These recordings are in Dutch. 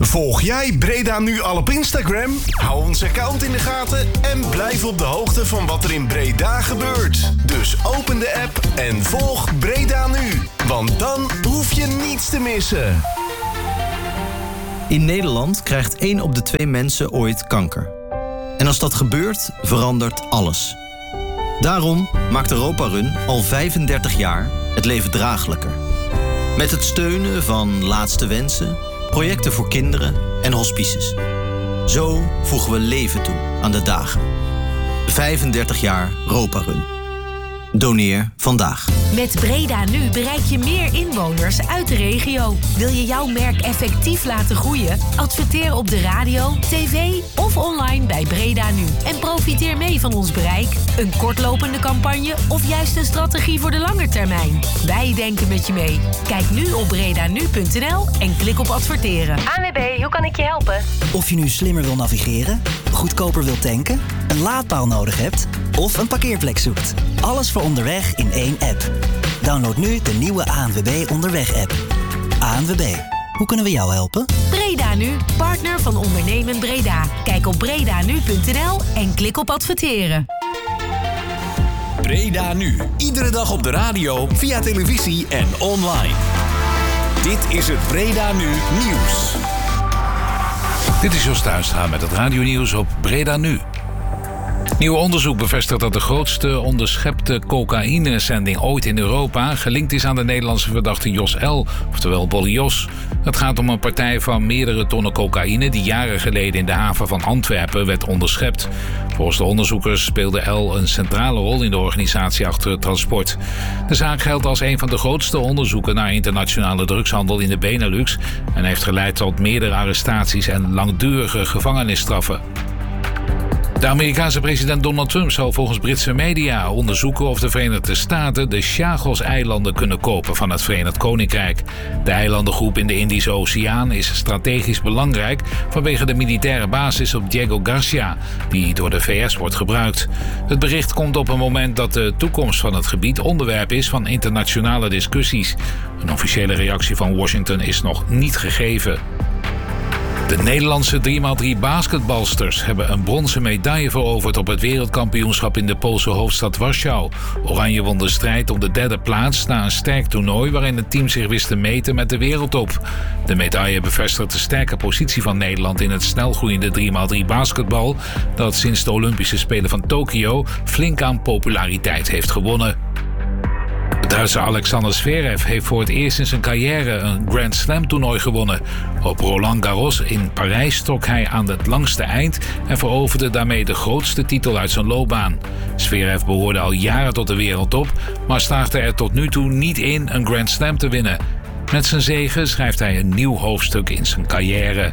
Volg jij Breda Nu al op Instagram? Hou ons account in de gaten en blijf op de hoogte van wat er in Breda gebeurt. Dus open de app en volg Breda Nu. Want dan hoef je niets te missen. In Nederland krijgt 1 op de 2 mensen ooit kanker. En als dat gebeurt, verandert alles. Daarom maakt Europa Run al 35 jaar het leven draaglijker. Met het steunen van Laatste Wensen, projecten voor kinderen en hospices. Zo voegen we leven toe aan de dagen. 35 jaar Europa Run. Doneer vandaag. Met Breda Nu bereik je meer inwoners uit de regio. Wil je jouw merk effectief laten groeien? Adverteer op de radio, tv of online bij Breda Nu. En profiteer mee van ons bereik. Een kortlopende campagne of juist een strategie voor de lange termijn. Wij denken met je mee. Kijk nu op bredanu.nl en klik op adverteren. ANWB, hoe kan ik je helpen? Of je nu slimmer wil navigeren, goedkoper wilt tanken, een laadpaal nodig hebt of een parkeerplek zoekt. Alles voor onderweg in één app. Download nu de nieuwe ANWB Onderweg-app. ANWB, hoe kunnen we jou helpen? Breda Nu, partner van Ondernemen Breda. Kijk op bredanu.nl en klik op adverteren. Breda Nu. Iedere dag op de radio, via televisie en online. Dit is het Breda Nu Nieuws. Dit is Jos Tuinstra met het radionieuws op Breda Nu. Nieuw onderzoek bevestigt dat de grootste onderschepte cocaïnezending ooit in Europa gelinkt is aan de Nederlandse verdachte Jos L., oftewel Bolle Jos. Het gaat om een partij van meerdere tonnen cocaïne die jaren geleden in de haven van Antwerpen werd onderschept. Volgens de onderzoekers speelde L een centrale rol in de organisatie achter het transport. De zaak geldt als een van de grootste onderzoeken naar internationale drugshandel in de Benelux en heeft geleid tot meerdere arrestaties en langdurige gevangenisstraffen. De Amerikaanse president Donald Trump zal volgens Britse media onderzoeken of de Verenigde Staten de Chagos-eilanden kunnen kopen van het Verenigd Koninkrijk. De eilandengroep in de Indische Oceaan is strategisch belangrijk vanwege de militaire basis op Diego Garcia, die door de VS wordt gebruikt. Het bericht komt op een moment dat de toekomst van het gebied onderwerp is van internationale discussies. Een officiële reactie van Washington is nog niet gegeven. De Nederlandse 3x3 basketbalsters hebben een bronzen medaille veroverd op het wereldkampioenschap in de Poolse hoofdstad Warschau. Oranje won de strijd om de 3e plaats na een sterk toernooi waarin het team zich wist te meten met de wereldtop. De medaille bevestigt de sterke positie van Nederland in het snelgroeiende 3x3 basketbal dat sinds de Olympische Spelen van Tokio flink aan populariteit heeft gewonnen. De Duitse Alexander Zverev heeft voor het eerst in zijn carrière een Grand Slam toernooi gewonnen. Op Roland Garros in Parijs trok hij aan het langste eind en veroverde daarmee de grootste titel uit zijn loopbaan. Zverev behoorde al jaren tot de wereldtop, maar slaagde er tot nu toe niet in een Grand Slam te winnen. Met zijn zege schrijft hij een nieuw hoofdstuk in zijn carrière.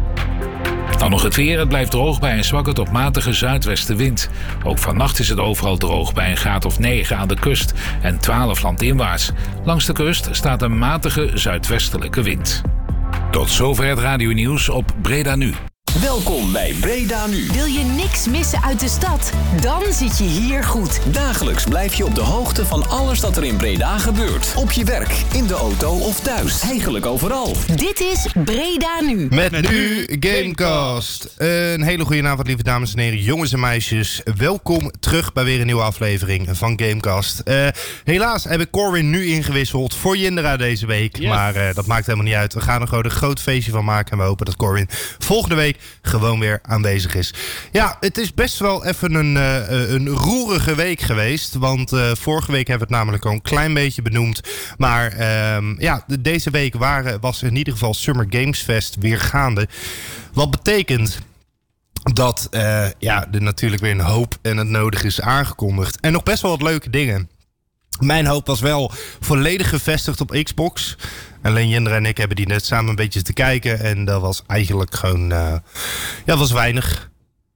Dan nog het weer. Het blijft droog bij een zwakke tot matige zuidwestenwind. Ook vannacht is het overal droog bij een graad of 9 aan de kust en 12 landinwaarts. Langs de kust staat een matige zuidwestelijke wind. Tot zover het radionieuws op Breda Nu. Welkom bij Breda Nu. Wil je niks missen uit de stad? Dan zit je hier goed. Dagelijks blijf je op de hoogte van alles dat er in Breda gebeurt. Op je werk, in de auto of thuis. Eigenlijk overal. Dit is Breda Nu. Met nu Gamecast. Een hele goede avond, lieve dames en heren, jongens en meisjes. Welkom terug bij weer een nieuwe aflevering van Gamecast. Helaas heb ik Corwin nu ingewisseld voor Jindra deze week. Yes. Maar dat maakt helemaal niet uit. We gaan er gewoon een groot feestje van maken. En we hopen dat Corwin volgende week gewoon weer aanwezig is. Ja, het is best wel even een roerige week geweest. Want vorige week hebben we het namelijk al een klein beetje benoemd. Maar deze week was in ieder geval Summer Games Fest weer gaande. Wat betekent dat er natuurlijk weer een hoop en het nodige is aangekondigd. En nog best wel wat leuke dingen. Mijn hoop was wel volledig gevestigd op Xbox. Alleen Jindra en ik hebben die net samen een beetje te kijken. En dat was eigenlijk gewoon... was weinig.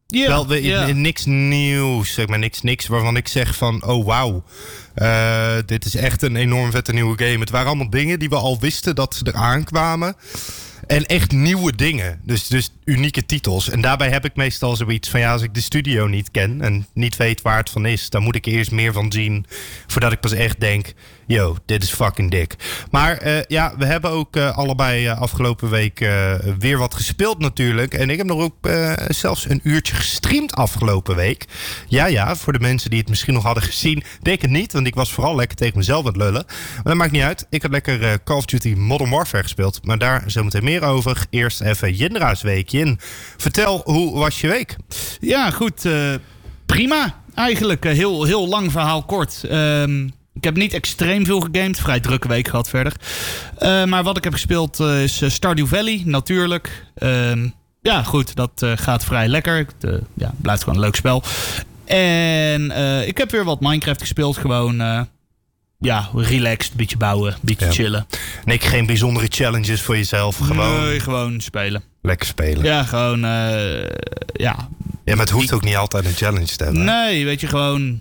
Niks nieuws, zeg maar. Niks waarvan ik zeg van... Oh, wauw. Dit is echt een enorm vette nieuwe game. Het waren allemaal dingen die we al wisten dat ze eraan kwamen. En echt nieuwe dingen. Dus unieke titels. En daarbij heb ik meestal zoiets van... als ik de studio niet ken en niet weet waar het van is... dan moet ik eerst meer van zien... voordat ik pas echt denk... Yo, dit is fucking dik. Maar we hebben ook allebei afgelopen week weer wat gespeeld natuurlijk. En ik heb nog ook zelfs een uurtje gestreamd afgelopen week. Ja, voor de mensen die het misschien nog hadden gezien. Denk het niet, want ik was vooral lekker tegen mezelf aan het lullen. Maar dat maakt niet uit. Ik had lekker Call of Duty Modern Warfare gespeeld. Maar daar zometeen meer over. Eerst even Jindra's weekje. Vertel, hoe was je week? Ja, goed. Prima. Eigenlijk heel lang verhaal kort. Ik heb niet extreem veel gegamed. Vrij drukke week gehad verder. Maar wat ik heb gespeeld is Stardew Valley, natuurlijk. Ja, goed. Dat gaat vrij lekker. Blijft gewoon een leuk spel. En ik heb weer wat Minecraft gespeeld. Gewoon, relaxed. Een beetje bouwen. Een beetje chillen. Nee, geen bijzondere challenges voor jezelf. Nee, gewoon spelen. Lekker spelen. Ja, gewoon, Ja, maar het hoeft ook niet altijd een challenge te hebben. Nee, weet je, gewoon...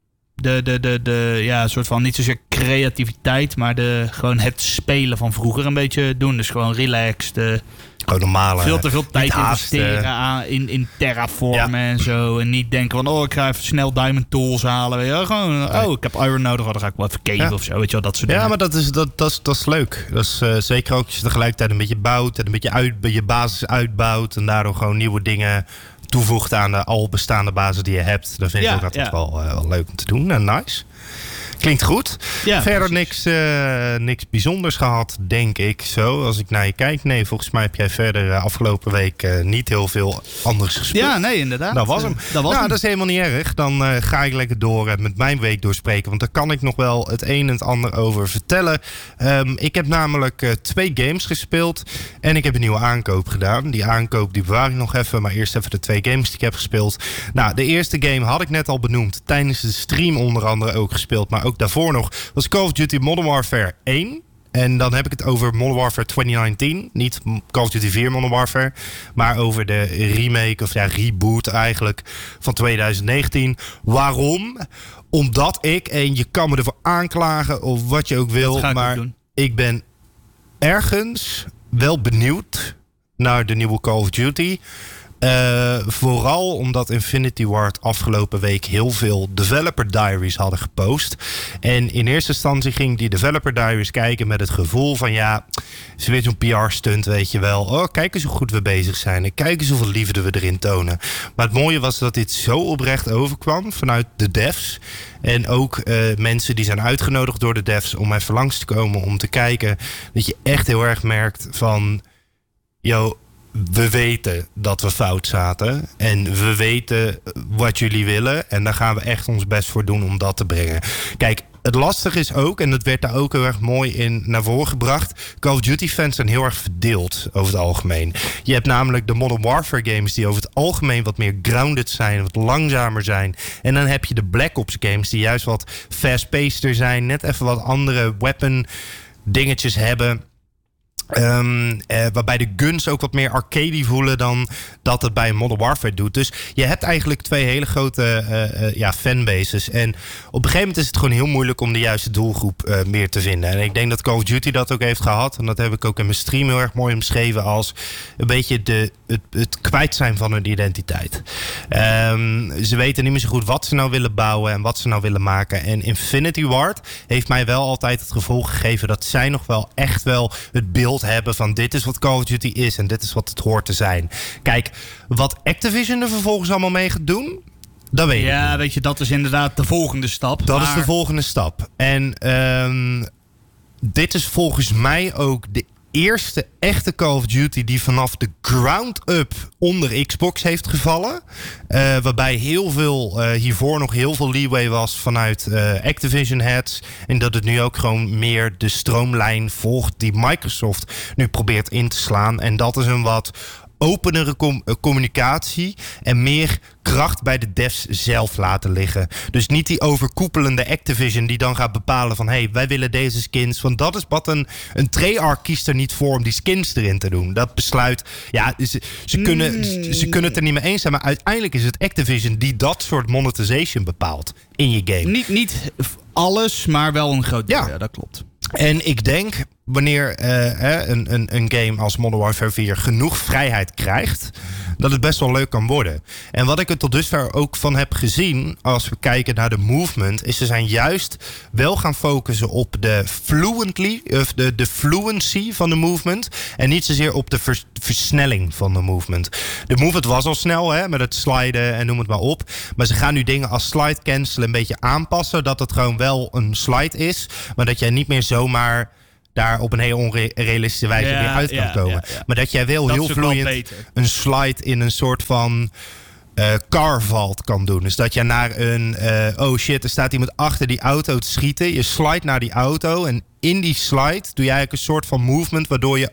De soort van niet zozeer creativiteit, maar gewoon het spelen van vroeger een beetje doen. Dus gewoon relaxed. Gewoon normale. Veel te veel tijd investeren in terraformen en zo. En niet denken van, ik ga even snel diamond tools halen. Weet je? Gewoon, ik heb iron nodig, dan ga ik wel even caven of zo. Weet je wel, dat soort dingen. Ja, maar dat is leuk. Dat is zeker ook als je tegelijkertijd een beetje bouwt en een beetje je basis uitbouwt en daardoor gewoon nieuwe dingen toevoegt aan de al bestaande basis die je hebt. Dan vind ik ook altijd wel leuk om te doen. En nice. Klinkt goed. Ja, verder niks bijzonders gehad, denk ik zo. Als ik naar je kijk. Nee, volgens mij heb jij verder afgelopen week niet heel veel anders gespeeld. Ja, nee, inderdaad. Dat was hem. Dat is helemaal niet erg. Dan ga ik lekker door met mijn week doorspreken. Want daar kan ik nog wel het een en het ander over vertellen. Ik heb namelijk 2 games gespeeld. En ik heb een nieuwe aankoop gedaan. Die aankoop die bewaar ik nog even. Maar eerst even de 2 games die ik heb gespeeld. Nou, de eerste game had ik net al benoemd. Tijdens de stream onder andere ook gespeeld. Maar ook daarvoor nog was Call of Duty Modern Warfare 1. En dan heb ik het over Modern Warfare 2019. Niet Call of Duty 4 Modern Warfare. Maar over de remake of reboot eigenlijk van 2019. Waarom? Omdat en je kan me ervoor aanklagen of wat je ook wil. Maar ik ben ergens wel benieuwd naar de nieuwe Call of Duty. Vooral omdat Infinity Ward afgelopen week heel veel developer diaries hadden gepost. En in eerste instantie ging die developer diaries kijken met het gevoel van is weer zo'n PR-stunt, weet je wel. Kijk eens hoe goed we bezig zijn en kijk eens hoeveel liefde we erin tonen. Maar het mooie was dat dit zo oprecht overkwam vanuit de devs. En ook mensen die zijn uitgenodigd door de devs om even langs te komen om te kijken. Dat je echt heel erg merkt van, we weten dat we fout zaten. En we weten wat jullie willen. En daar gaan we echt ons best voor doen om dat te brengen. Kijk, het lastige is ook, en dat werd daar ook heel erg mooi in naar voren gebracht. Call of Duty fans zijn heel erg verdeeld over het algemeen. Je hebt namelijk de Modern Warfare games die over het algemeen wat meer grounded zijn, wat langzamer zijn. En dan heb je de Black Ops games die juist wat fast-paceder zijn. Net even wat andere weapon dingetjes hebben. Waarbij de guns ook wat meer arcade voelen dan dat het bij Modern Warfare doet. Dus je hebt eigenlijk 2 hele grote fanbases. En op een gegeven moment is het gewoon heel moeilijk om de juiste doelgroep meer te vinden. En ik denk dat Call of Duty dat ook heeft gehad. En dat heb ik ook in mijn stream heel erg mooi omschreven als een beetje het kwijt zijn van hun identiteit. Ze weten niet meer zo goed wat ze nou willen bouwen en wat ze nou willen maken. En Infinity Ward heeft mij wel altijd het gevoel gegeven dat zij nog wel echt wel het beeld hebben van dit is wat Call of Duty is en dit is wat het hoort te zijn. Kijk, wat Activision er vervolgens allemaal mee gaat doen, dat weet ik niet. Ja, weet je, dat is inderdaad de volgende stap. Dat is de volgende stap. En dit is volgens mij ook de eerste echte Call of Duty die vanaf de ground up onder Xbox heeft gevallen. Waarbij heel veel hiervoor nog heel veel leeway was vanuit Activision heads. En dat het nu ook gewoon meer de stroomlijn volgt die Microsoft nu probeert in te slaan. En dat is een wat openere communicatie en meer kracht bij de devs zelf laten liggen. Dus niet die overkoepelende Activision die dan gaat bepalen van wij willen deze skins. Want dat is wat een Treyarch kiest er niet voor om die skins erin te doen. Dat besluit, ze kunnen het er niet mee eens zijn, maar uiteindelijk is het Activision die dat soort monetization bepaalt in je game. Niet alles, maar wel een groot deel. Ja, dat klopt. En ik denk, wanneer een game als Modern Warfare 4 genoeg vrijheid krijgt, dat het best wel leuk kan worden. En wat ik er tot dusver ook van heb gezien, als we kijken naar de movement, is ze zijn juist wel gaan focussen op de fluency van de movement en niet zozeer op de versnelling van de movement. De movement was al snel, met het sliden en noem het maar op. Maar ze gaan nu dingen als slide cancel een beetje aanpassen, dat het gewoon wel een slide is, maar dat jij niet meer zomaar daar op een heel onrealistische wijze weer uit kan komen. Ja. Maar dat jij wel dat heel vloeiend een slide in een soort van car vault kan doen. Dus dat je naar een oh shit, er staat iemand achter die auto te schieten. Je slide naar die auto en in die slide doe je eigenlijk een soort van movement waardoor je